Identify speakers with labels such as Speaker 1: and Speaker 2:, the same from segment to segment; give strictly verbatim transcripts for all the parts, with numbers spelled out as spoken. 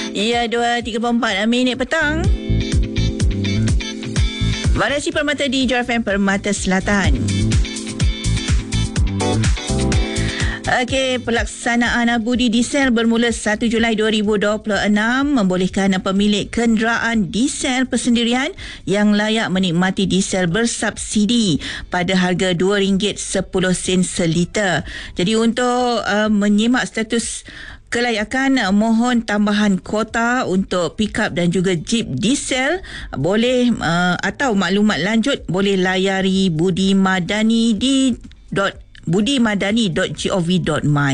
Speaker 1: Ya, dua tiga puluh empat minit petang. Variasi Permata di Johor F M Permata Selatan. Okey, pelaksanaan budi diesel bermula satu Julai dua ribu dua puluh enam membolehkan pemilik kenderaan diesel persendirian yang layak menikmati diesel bersubsidi pada harga dua ringgit sepuluh sen seliter. Jadi untuk uh, menyimak status kelayakan, mohon tambahan kuota untuk pickup dan juga jeep diesel boleh uh, atau maklumat lanjut boleh layari Budi Madani di budi madani dot gov dot my.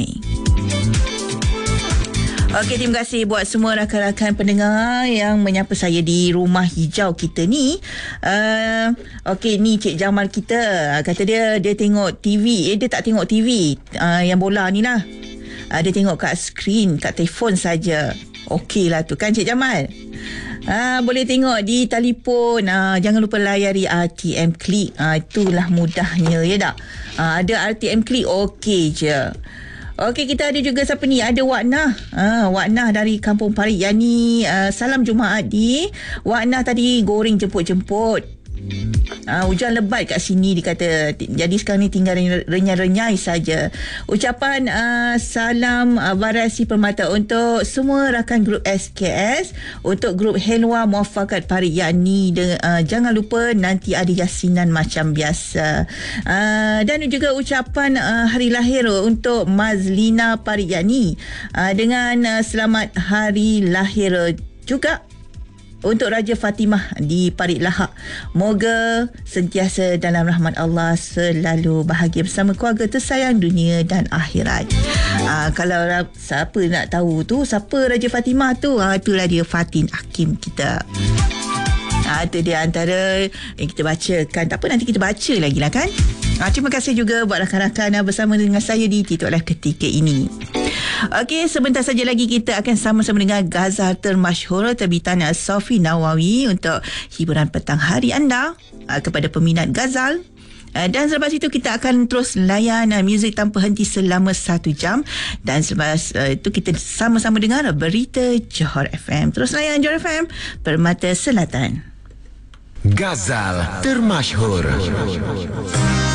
Speaker 1: Okey, terima kasih buat semua rakan-rakan pendengar yang menyapa saya di rumah hijau kita ni. Uh, Okey, ni Cik Jamal kita. Kata dia, dia tengok T V. Eh, dia tak tengok T V. Uh, yang bola ni lah. Uh, dia tengok kat skrin, kat telefon saja. Okey lah tu kan Cik Jamal. Ah, boleh tengok di telefon. Ah, jangan lupa layari R T M Klik. Ah, itulah mudahnya, ya tak? Ah, ada R T M Klik, okey je. Okey, kita ada juga siapa ni? Ada Wak Nah. Ah, Wak Nah dari Kampung Parit Yani. Ah, salam Jumaat di. Wak Nah tadi goreng jemput-jemput. Ah, hujan lebat kat sini dikata. Jadi sekarang ni tinggal renyai-renyai saja. Ucapan uh, salam uh, variasi Permata untuk semua rakan grup S K S, untuk grup Helwa Muafakat Parit Yani. De, uh, jangan lupa nanti ada yasinan macam biasa. Uh, dan juga ucapan uh, hari lahir untuk Mazlina Parit Yani uh, dengan uh, selamat hari lahir juga untuk Raja Fatimah di Parit Lahak. Moga sentiasa dalam rahmat Allah, selalu bahagia bersama keluarga tersayang dunia dan akhirat. Aa, kalau siapa nak tahu tu, siapa Raja Fatimah tu, aa, itulah dia Fatin Hakim kita. Ha, itu dia antara yang kita bacakan. Tak apa, nanti kita baca lagi lah kan. Ha, terima kasih juga buat rakan-rakan bersama dengan saya di TikTok Live ketika ini. Okey, sebentar saja lagi kita akan sama-sama dengan Ghazal termasyhur terbitan Sofi Nawawi untuk hiburan petang hari anda uh, kepada peminat Ghazal. Uh, dan selepas itu kita akan terus layan uh, muzik tanpa henti selama satu jam. Dan selepas uh, itu kita sama-sama dengar berita Johor F M. Terus layan Johor F M Permata Selatan.
Speaker 2: Ghazal termasyhur.